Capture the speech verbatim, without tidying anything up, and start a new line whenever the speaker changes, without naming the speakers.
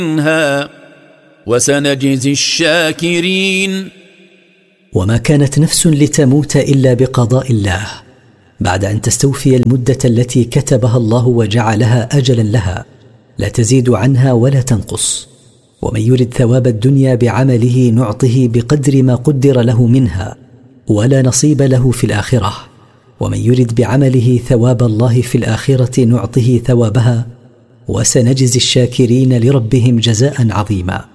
منها وسنجزي الشاكرين.
وما كانت نفس لتموت إلا بقضاء الله، بعد أن تستوفي المدة التي كتبها الله وجعلها أجلا لها، لا تزيد عنها ولا تنقص. ومن يرد ثواب الدنيا بعمله نعطه بقدر ما قدر له منها، ولا نصيب له في الآخرة. ومن يرد بعمله ثواب الله في الآخرة نعطه ثوابها، وسنجزي الشاكرين لربهم جزاء عظيما.